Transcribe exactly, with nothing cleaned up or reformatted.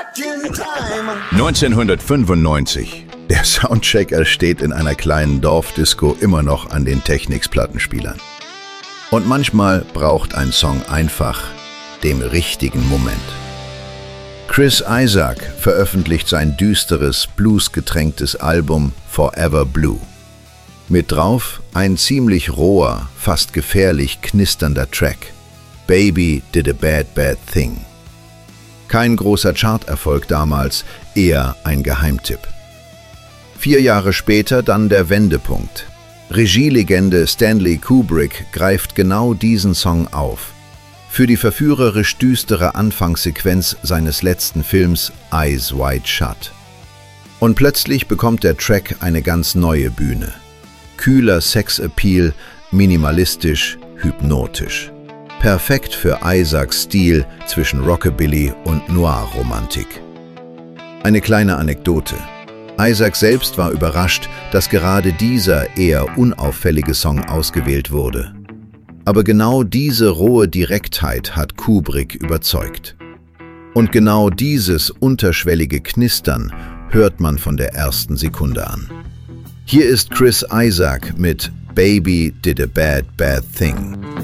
neunzehnhundertfünfundneunzig. Der Soundcheck ersteht in einer kleinen Dorfdisco immer noch an den Technics-Plattenspielern. Und manchmal braucht ein Song einfach den richtigen Moment. Chris Isaak veröffentlicht sein düsteres, bluesgetränktes Album Forever Blue. Mit drauf ein ziemlich roher, fast gefährlich knisternder Track, Baby Did a Bad Bad Thing. Kein großer Charterfolg damals, eher ein Geheimtipp. Vier Jahre später dann der Wendepunkt. Regielegende Stanley Kubrick greift genau diesen Song auf. Für die verführerisch düstere Anfangssequenz seines letzten Films Eyes Wide Shut. Und plötzlich bekommt der Track eine ganz neue Bühne. Kühler Sexappeal, minimalistisch, hypnotisch. Perfekt für Isaaks Stil zwischen Rockabilly und Noir-Romantik. Eine kleine Anekdote. Isaak selbst war überrascht, dass gerade dieser eher unauffällige Song ausgewählt wurde. Aber genau diese rohe Direktheit hat Kubrick überzeugt. Und genau dieses unterschwellige Knistern hört man von der ersten Sekunde an. Hier ist Chris Isaak mit Baby Did a Bad Bad Thing.